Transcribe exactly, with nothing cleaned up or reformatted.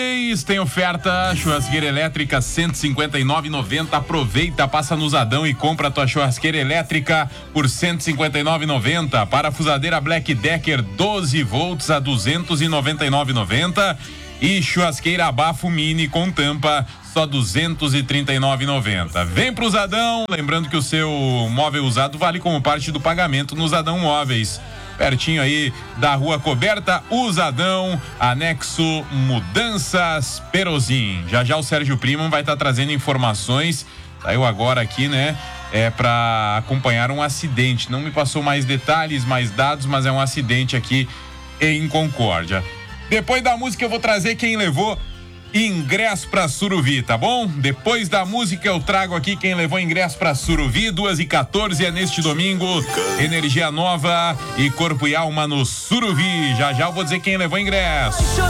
Tem oferta, churrasqueira elétrica cento e cinquenta e nove reais e noventa centavos. Aproveita, passa no Zadão e compra a tua churrasqueira elétrica por cento e cinquenta e nove reais e noventa centavos. Parafusadeira Black Decker doze volts a duzentos e noventa e nove reais e noventa centavos. E churrasqueira Abafo Mini com tampa só duzentos e trinta e nove reais e noventa centavos. Vem pro Zadão, lembrando que o seu móvel usado vale como parte do pagamento no Zadão Móveis. Pertinho aí da Rua Coberta, Usadão, anexo Mudanças Perozin. Já já o Sérgio Primo vai estar tá trazendo informações. Saiu agora aqui, né? É para acompanhar um acidente. Não me passou mais detalhes, mais dados, mas é um acidente aqui em Concórdia. Depois da música eu vou trazer quem levou ingresso pra Suruvi, tá bom? Depois da música eu trago aqui quem levou ingresso pra Suruvi, duas e quatorze é neste domingo, Energia Nova e Corpo e Alma no Suruvi. Já já eu vou dizer quem levou ingresso.